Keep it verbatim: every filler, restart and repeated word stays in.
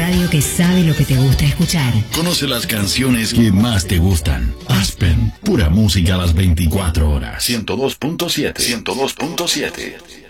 radio que sabe lo que te gusta escuchar. Conoce las canciones que más te gustan. Aspen, pura música a las veinticuatro horas. ciento dos punto siete. ciento dos punto siete.